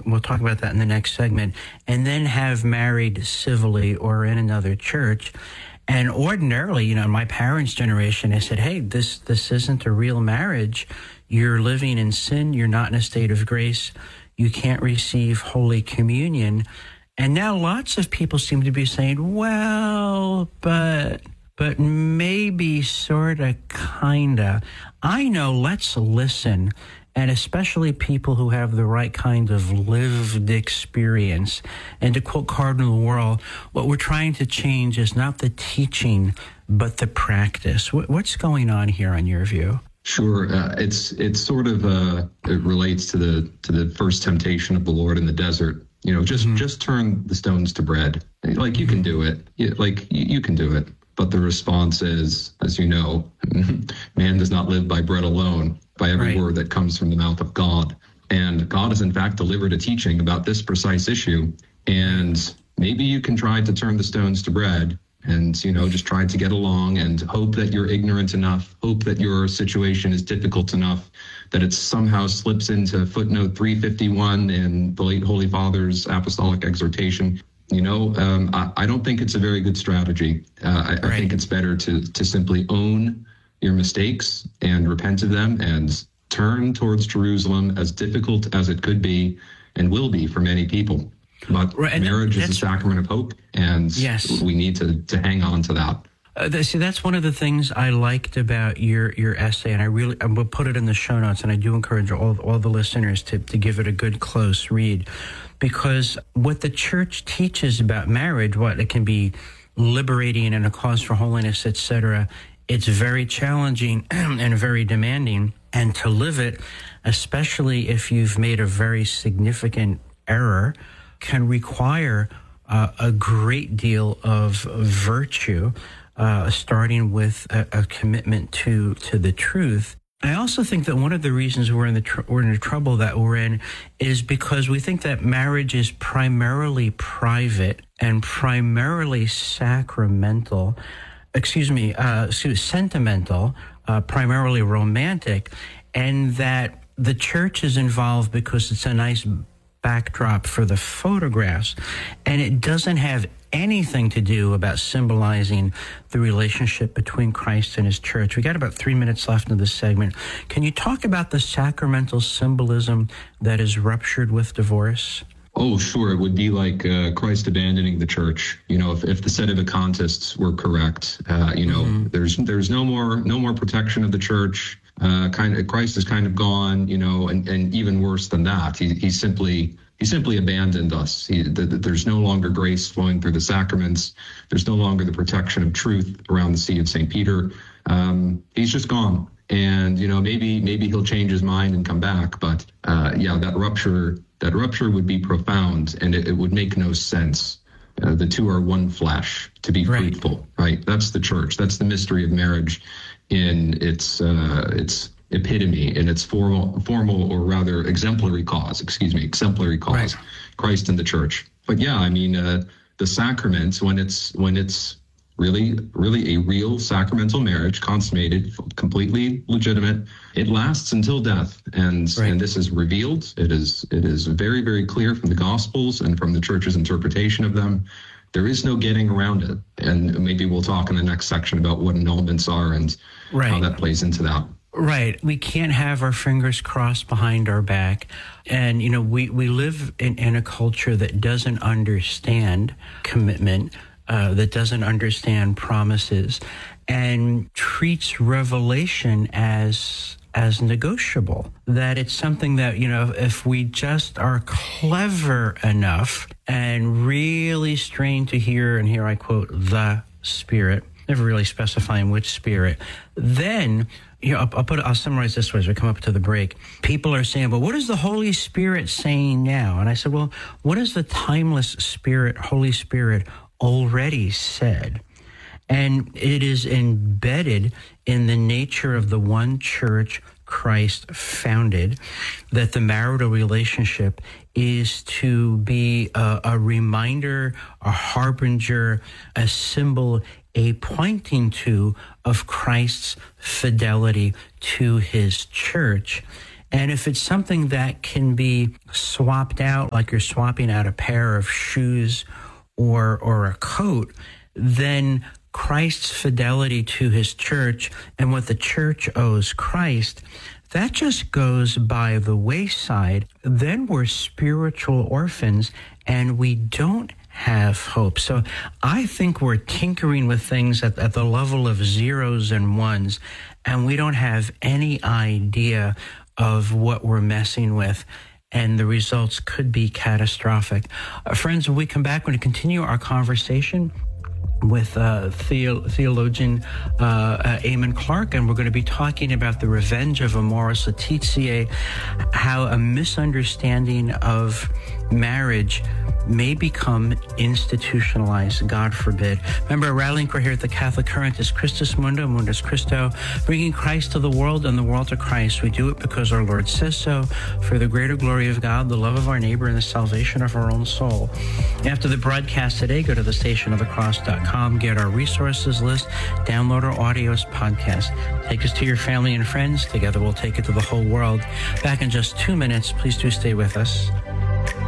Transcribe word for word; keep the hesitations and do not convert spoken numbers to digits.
we'll talk about that in the next segment, and then have married civilly or in another church. And ordinarily, you know, in my parents' generation, they said, hey, this, this isn't a real marriage. You're living in sin. You're not in a state of grace. You can't receive Holy Communion. And now lots of people seem to be saying, well, but... but maybe, sort of, kind of. I know, let's listen, and especially people who have the right kind of lived experience. And to quote Cardinal Wuerl, what we're trying to change is not the teaching, but the practice. What's going on here, on your view? Sure, uh, it's it's sort of uh, it relates to the to the first temptation of the Lord in the desert. You know, just mm-hmm. just turn the stones to bread. Like you can do it. You, like you, you can do it. But the response is, as you know, man does not live by bread alone, by every right. word that comes from the mouth of God. And God has in fact delivered a teaching about this precise issue. And maybe you can try to turn the stones to bread and, you know, just try to get along and hope that you're ignorant enough, hope that your situation is difficult enough, that it somehow slips into footnote three fifty-one in the late Holy Father's apostolic exhortation. You know, um, I, I don't think it's a very good strategy. Uh, I, right. I think it's better to to simply own your mistakes and repent of them and turn towards Jerusalem, as difficult as it could be and will be for many people. But right, marriage is a sacrament of hope, and yes. we need to, to hang on to that. Uh, see, that's one of the things I liked about your, your essay, and I really I will put it in the show notes, and I do encourage all all the listeners to, to give it a good, close read, because what the church teaches about marriage, what it can be liberating and a cause for holiness, et cetera, it's very challenging and very demanding, and to live it, especially if you've made a very significant error, can require uh, a great deal of virtue. Uh, starting with a, a commitment to to the truth. I also think that one of the reasons we're in the tr- we're in the trouble that we're in is because we think that marriage is primarily private and primarily sacramental. Excuse me, uh, sentimental, uh, primarily romantic, and that the church is involved because it's a nice backdrop for the photographs, and it doesn't have anything to do about symbolizing the relationship between Christ and his church. We got about three minutes left in this segment. Can you talk about the sacramental symbolism that is ruptured with divorce? Oh, sure. It would be like uh, Christ abandoning the church. You know, if, if the sedevacantists were correct, uh, you know, mm-hmm. there's there's no more no more protection of the church. Uh, kind of Christ is kind of gone. You know, and, and even worse than that, he he simply he simply abandoned us. He, the, the, there's no longer grace flowing through the sacraments. There's no longer the protection of truth around the See of Saint Peter. Um, he's just gone. And you know, maybe maybe he'll change his mind and come back. But uh, yeah, that rupture. That rupture would be profound, and it, it would make no sense. Uh, the two are one flesh, to be right. fruitful, right? That's the church. That's the mystery of marriage in its uh, its epitome, in its formal, formal or rather exemplary cause, excuse me, exemplary cause, right. Christ and the church. But yeah, I mean, uh, the sacraments, when it's when it's really, really a real sacramental marriage, consummated, completely legitimate, it lasts until death. And right. and this is revealed. It is it is very, very clear from the Gospels and from the Church's interpretation of them. There is no getting around it. And maybe we'll talk in the next section about what annulments are and right. how that plays into that. Right. We can't have our fingers crossed behind our back. And, you know, we, we live in, in a culture that doesn't understand commitment, Uh, that doesn't understand promises, and treats revelation as as negotiable. That it's something that, you know, if we just are clever enough and really strain to hear, and here I quote, the Spirit, never really specifying which Spirit, then, you know, I'll, I'll put it, I'll summarize this way as we come up to the break. People are saying, well, what is the Holy Spirit saying now? And I said, well, what is the timeless Spirit, Holy Spirit, already said? And it is embedded in the nature of the one church Christ founded, that the marital relationship is to be a, a reminder, a harbinger, a symbol, a pointing to of Christ's fidelity to his church. And if it's something that can be swapped out, like you're swapping out a pair of shoes or or a coat, then Christ's fidelity to his church and what the church owes Christ, that just goes by the wayside. Then we're spiritual orphans and we don't have hope. So I think we're tinkering with things at, at the level of zeros and ones, and we don't have any idea of what we're messing with. And the results could be catastrophic. Uh, friends, when we come back, we're going to continue our conversation with uh, theo- theologian uh, uh, Eamon Clark, and we're going to be talking about the revenge of Amoris Laetitia, how a misunderstanding of marriage may become institutionalized, God forbid. Remember, our rallying cry here at the Catholic Current is Christus Mundo, Mundus Christo, bringing Christ to the world and the world to Christ. We do it because our Lord says so, for the greater glory of God, the love of our neighbor, and the salvation of our own soul. After the broadcast today, go to the station of the cross dot com, get our resources list, download our audios podcast. Take us to your family and friends. Together we'll take it to the whole world. Back in just two minutes. Please do stay with us.